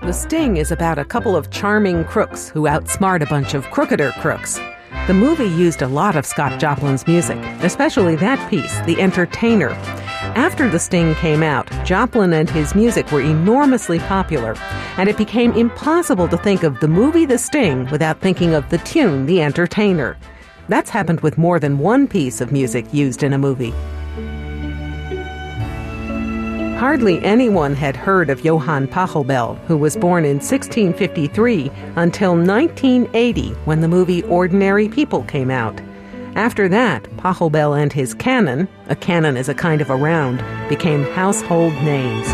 The Sting is about a couple of charming crooks who outsmart a bunch of crookeder crooks. The movie used a lot of Scott Joplin's music, especially that piece, The Entertainer. After The Sting came out, Joplin and his music were enormously popular, and it became impossible to think of the movie The Sting without thinking of the tune The Entertainer. That's happened with more than one piece of music used in a movie. Hardly anyone had heard of Johann Pachelbel, who was born in 1653, until 1980, when the movie Ordinary People came out. After that, Pachelbel and his canon, a canon is a kind of a round, became household names.